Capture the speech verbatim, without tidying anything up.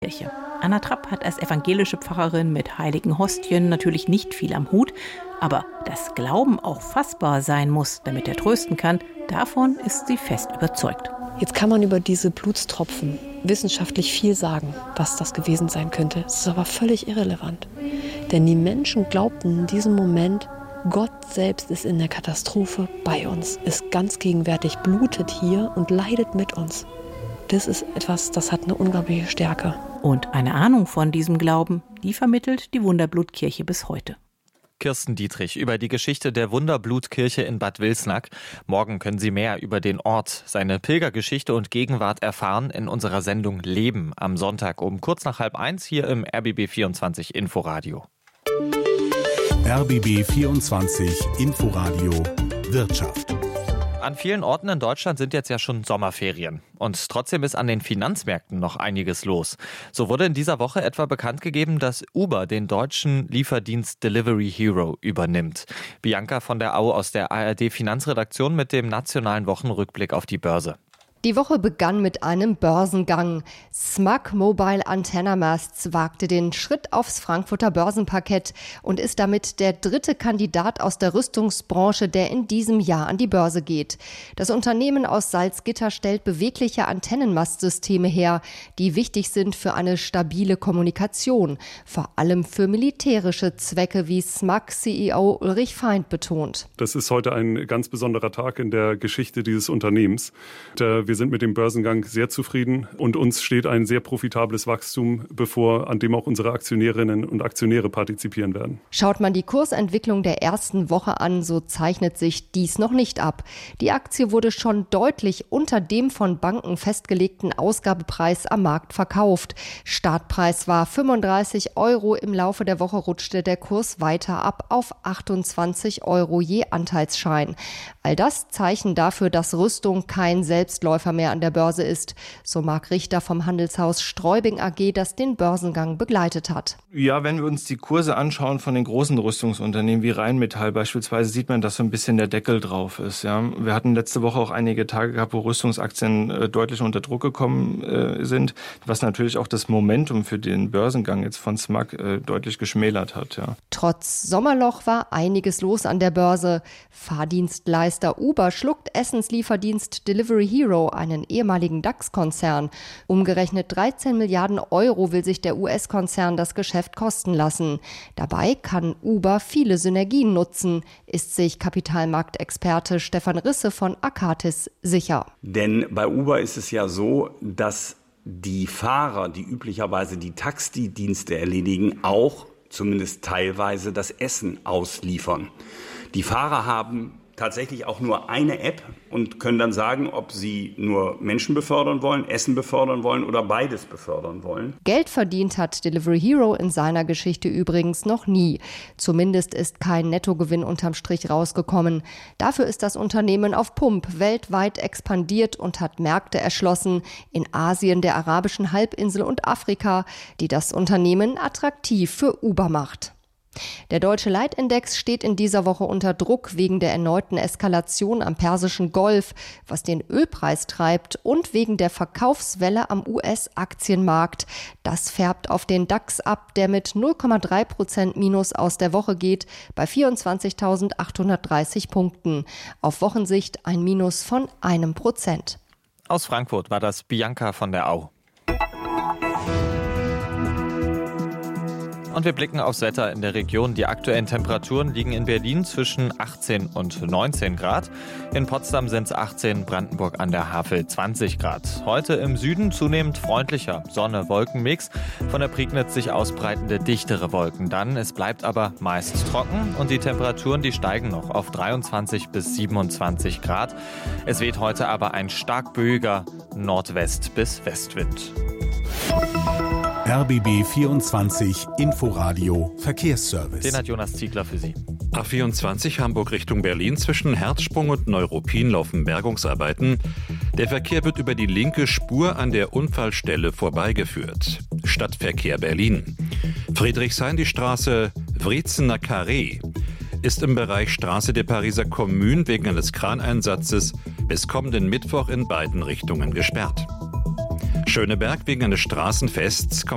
Blutkirche. Anna Trapp hat als evangelische Pfarrerin mit heiligen Hostien natürlich nicht viel am Hut, aber dass Glauben auch fassbar sein muss, damit er trösten kann, davon ist sie fest überzeugt. Jetzt kann man über diese Blutstropfen wissenschaftlich viel sagen, was das gewesen sein könnte. Es ist aber völlig irrelevant. Denn die Menschen glaubten in diesem Moment, Gott selbst ist in der Katastrophe bei uns, ist ganz gegenwärtig, blutet hier und leidet mit uns. Das ist etwas, das hat eine unglaubliche Stärke. Und eine Ahnung von diesem Glauben, die vermittelt die Wunderblutkirche bis heute. Kirsten Dietrich über die Geschichte der Wunderblutkirche in Bad Wilsnack. Morgen können Sie mehr über den Ort, seine Pilgergeschichte und Gegenwart erfahren in unserer Sendung Leben am Sonntag um kurz nach halb eins hier im R B B vierundzwanzig Inforadio. R B B vierundzwanzig Inforadio Wirtschaft. An vielen Orten in Deutschland sind jetzt ja schon Sommerferien. Und trotzdem ist an den Finanzmärkten noch einiges los. So wurde in dieser Woche etwa bekannt gegeben, dass Uber den deutschen Lieferdienst Delivery Hero übernimmt. Bianca von der Au aus der A R D Finanzredaktion mit dem nationalen Wochenrückblick auf die Börse. Die Woche begann mit einem Börsengang. S M A C Mobile Antenna Masts wagte den Schritt aufs Frankfurter Börsenparkett und ist damit der dritte Kandidat aus der Rüstungsbranche, der in diesem Jahr an die Börse geht. Das Unternehmen aus Salzgitter stellt bewegliche Antennenmastsysteme her, die wichtig sind für eine stabile Kommunikation, vor allem für militärische Zwecke, wie S M A C-C E O Ulrich Feind betont. Das ist heute ein ganz besonderer Tag in der Geschichte dieses Unternehmens. Der Wir sind mit dem Börsengang sehr zufrieden und uns steht ein sehr profitables Wachstum bevor, an dem auch unsere Aktionärinnen und Aktionäre partizipieren werden. Schaut man die Kursentwicklung der ersten Woche an, so zeichnet sich dies noch nicht ab. Die Aktie wurde schon deutlich unter dem von Banken festgelegten Ausgabepreis am Markt verkauft. Startpreis war fünfunddreißig Euro. Im Laufe der Woche rutschte der Kurs weiter ab auf achtundzwanzig Euro je Anteilsschein. All das Zeichen dafür, dass Rüstung kein Selbstläufer mehr an der Börse ist, so Marc Richter vom Handelshaus Streubing A G, das den Börsengang begleitet hat. Ja, wenn wir uns die Kurse anschauen von den großen Rüstungsunternehmen wie Rheinmetall beispielsweise, sieht man, dass so ein bisschen der Deckel drauf ist. Ja, wir hatten letzte Woche auch einige Tage gehabt, wo Rüstungsaktien äh, deutlich unter Druck gekommen äh, sind, was natürlich auch das Momentum für den Börsengang jetzt von S M A C äh, deutlich geschmälert hat. Ja. Trotz Sommerloch war einiges los an der Börse. Fahrdienstleister Uber schluckt Essenslieferdienst Delivery Hero, einen ehemaligen DAX-Konzern. Umgerechnet dreizehn Milliarden Euro will sich der U S-Konzern das Geschäft kosten lassen. Dabei kann Uber viele Synergien nutzen, ist sich Kapitalmarktexperte Stefan Risse von Akatis sicher. Denn bei Uber ist es ja so, dass die Fahrer, die üblicherweise die Taxidienste erledigen, auch zumindest teilweise das Essen ausliefern. Die Fahrer haben tatsächlich auch nur eine App und können dann sagen, ob sie nur Menschen befördern wollen, Essen befördern wollen oder beides befördern wollen. Geld verdient hat Delivery Hero in seiner Geschichte übrigens noch nie. Zumindest ist kein Nettogewinn unterm Strich rausgekommen. Dafür ist das Unternehmen auf Pump weltweit expandiert und hat Märkte erschlossen in Asien, der arabischen Halbinsel und Afrika, die das Unternehmen attraktiv für Uber macht. Der deutsche Leitindex steht in dieser Woche unter Druck wegen der erneuten Eskalation am Persischen Golf, was den Ölpreis treibt, und wegen der Verkaufswelle am U S-Aktienmarkt. Das färbt auf den DAX ab, der mit null Komma drei Prozent Minus aus der Woche geht, bei vierundzwanzigtausendachthundertdreißig Punkten. Auf Wochensicht ein Minus von einem Prozent. Aus Frankfurt war das Bianca von der Au. Und wir blicken aufs Wetter in der Region. Die aktuellen Temperaturen liegen in Berlin zwischen achtzehn und neunzehn Grad. In Potsdam sind es achtzehn, Brandenburg an der Havel zwanzig Grad. Heute im Süden zunehmend freundlicher Sonne-Wolken-Mix. Von der Prignitz sich ausbreitende dichtere Wolken. Dann, es bleibt aber meist trocken und die Temperaturen, die steigen noch auf dreiundzwanzig bis siebenundzwanzig Grad. Es weht heute aber ein stark böiger Nordwest- bis Westwind. R B B vierundzwanzig Inforadio Verkehrsservice. Den hat Jonas Ziegler für Sie. A vierundzwanzig Hamburg Richtung Berlin. Zwischen Herzsprung und Neuruppin laufen Bergungsarbeiten. Der Verkehr wird über die linke Spur an der Unfallstelle vorbeigeführt. Stadtverkehr Berlin. Friedrichshain, die Straße Wriezener Carré ist im Bereich Straße der Pariser Kommune wegen eines Kraneinsatzes bis kommenden Mittwoch in beiden Richtungen gesperrt. Schöneberg wegen eines Straßenfests kommt